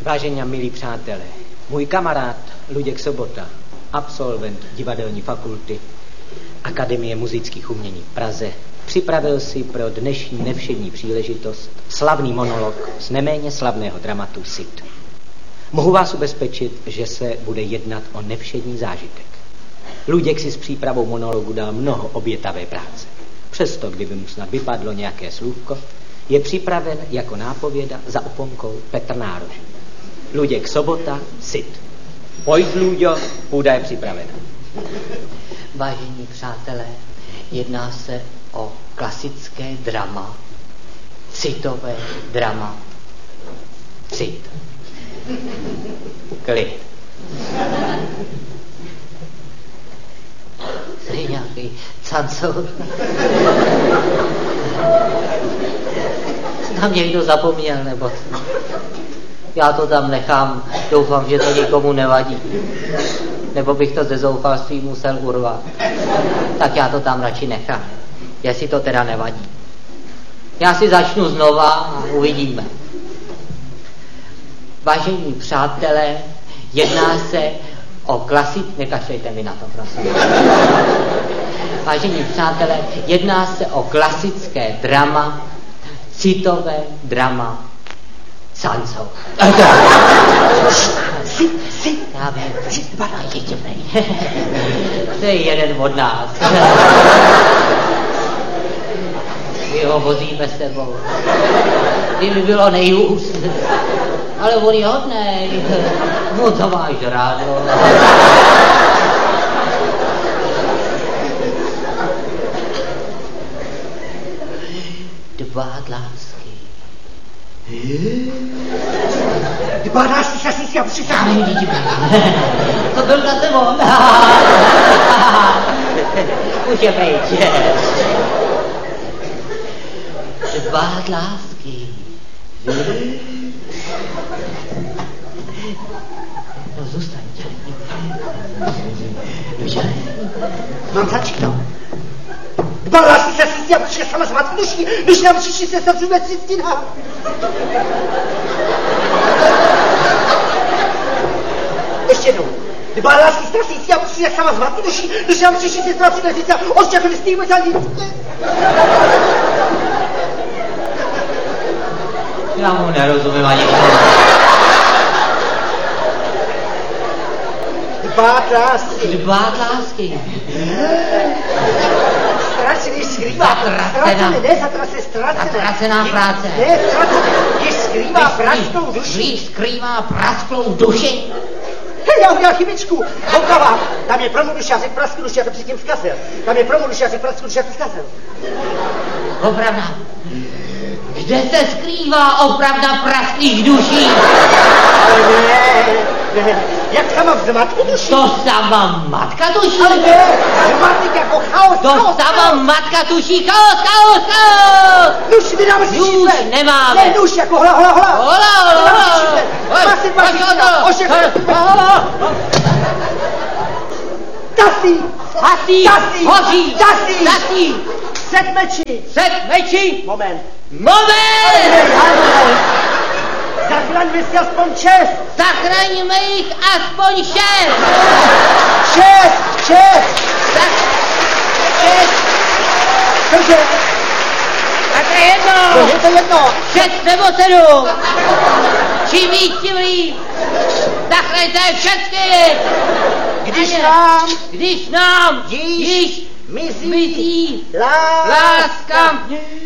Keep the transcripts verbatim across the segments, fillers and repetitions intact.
Vážení a milí přátelé, můj kamarád Luděk Sobota, absolvent divadelní fakulty Akademie muzických umění v Praze, připravil si pro dnešní nevšední příležitost slavný monolog z neméně slavného dramatu Cid. Mohu vás ubezpečit, že se bude jednat o nevšední zážitek. Luděk si s přípravou monologu dal mnoho obětavé práce. Přesto, kdyby mu snad vypadlo nějaké slůvko, je připraven jako nápověda za oponkou Petr Nárož. Luděk Sobota, Cid. Pojď, Luďo, půda je připravena. Vážení přátelé, jedná se o klasické drama, citové drama, Cid. Klid. To je nějaký cancour. Tam někdo zapomněl, nebo já to tam nechám, doufám, že to nikomu nevadí. Nebo bych to ze zoufalství musel urvat. Tak já to tam radši nechám, jestli to teda nevadí. Já si začnu znova a uvidíme. Vážení přátelé, jedná se o klasic... Nekašlejte mi na to, prosím. Vážení přátelé, jedná se o klasické drama, citové drama, Cancour. Já vím, to je jeden od nás. My ho vozíme s sebou. Kdyby bylo nejhůř. Ale on je hodnej. No to máš rád. No. Dbát lásky. Dbát lásky, šasí si a přišel. To byl zase on. Už je pryč. Dbát lásky. No zůstaň. Mám začít to. Dbát lásky, šasí si a přišel sama z matky duší, když nám přišli se zavříme ciztina. Ještě jednou. Dbát lásky, šasí si a přišel sama z matky duší, když nám přišli se zavříme ciztina. Ošťakli stýme za nic. Já mu nerozumím ani k Dbát lásky. Dbát lásky. Ztracený skrývá. Zatracená. Ne, zatracené, ztracené. Zatracená práce. Ne, ztracené. Když skrývá prasklou duši. Když skrývá prasklou duši. Já udělal chybičku. Koukavá. Tam je promu duši, já řekl prasklou duši, já to předtím zkazil. Tam je promu duši, já řekl prasklou duši, já to zkazil. Opravda. Kde se skrývá opravda prasklých duší? Ale ne, ne. Jak sama v zmatku duší? To sama matka tuší. Ale ne, zmatek jako chaos, To chaos, sama chaos. matka tuší. Chaos, chaos, chaos. Nuž, my dáme si Nuž čísle. nemáme. Ne, nuž, jako hola, hola, hola. Hola, hola, Dáme si čísle. hola. Dva si dva Pojď čísla. o to. Ošetř. Hola. Tasí. Hasí. Tasí. Hoří. Tasí. Tasí. Set meči. Set meči. Moment. Moment. Zachraňme si aspoň čest. Zachraňme jich aspoň šest. Šest, šest. Tak, šest. Dobře. Tak je jedno. Je to jedno. Šest nebo sedm. Čím víc, tím líp. Zachraňte všechny. Když nám Když nám Již již mizí mizí láska. láska.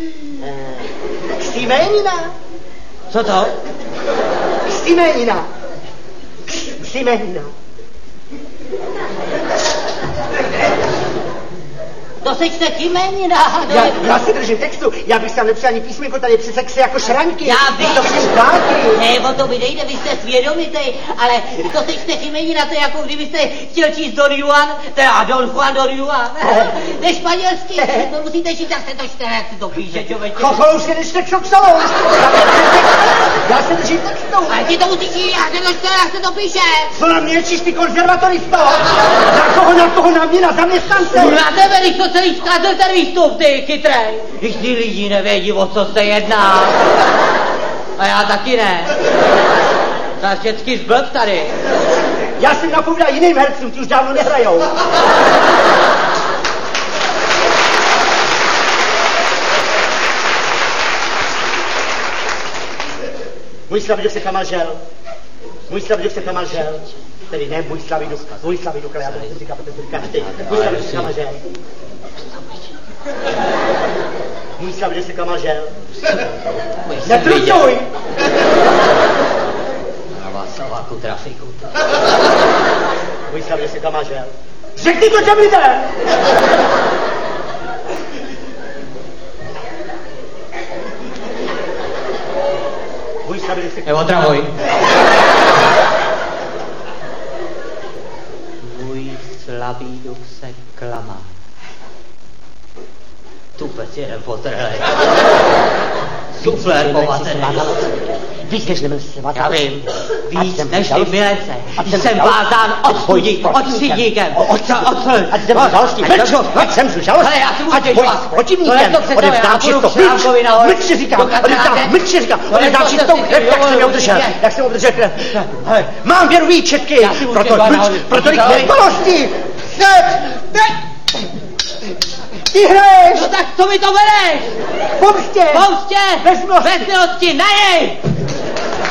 Křimenina. Co to? Křimenina. Křimenina. To sečte Chimenina. Já, já se držím textu, já bych tam nepřijal ani písmenko, tady přece kse jako šranky. Já Vždyť vím. to všem dálky. Ne, o to mi nejde, vy jste svědomitej, ale to sečte Chimenina, to je jako kdybyste chtěl číst Don Juan, teda Don Juan Don Juan. Ne španělsky, to musíte číst, jak se to čte, jak se to píše, člověče. Chocholou si než tak šoksolou. Já se držím textu. Ale ti to musíš číst, jak se to čte, jak se to píše. Co na mě číš ty konzervatoristo? Na koho, na koho, na mě, na zaměstnance? Na tebe, když to celý zkazil ten výstup, ty chytrej. Když ty lidi nevědí, o co se jedná. A já taky ne. Ta vždycky zblb tady. Já jsem napovídal jiným hercům, ty už dávno nehrajou. Můj slavý duch se Kamal žel. Můj slavý duch se Kamal žel. Tedy ne můj slavý duch, můj slavý duch, ale já to říkám, protože to říkáš ty. Můj slavý duch se Kamal žel. Můj slavý duch se Kamal žel. Netrucuj! Na Václaváku trafiku. Můj slavý duch se Kamal žel. Řekni to těm lidem! Můj slavý duch se Kamal žel. Neotravuj. Můj slavý duch se klamá. Tupec jeden potrhlej. Suflér povacený. Víc než nemyslím. Já vím, víc než ty milence. Jsem vázán odsudí, odsudíkem. Odsud. Ať jsem žalostí, mlč, ať jsem žalostí. Ale já si můžu ať boj s protivníkem, odevzdám čistou, mlč, mlč si říkám, odevzdám, mlč si říkám, odevzdám čistou krev, jak jsem ji obdržel, jak jsem obdržel krev. Mám věru výčetky, proto mlč, proto lidí nedbalosti. Ty hraješ! No tak co mi to bereš? Pomstě! Pomstě! Bezmilosti! Bezmilosti, na něj!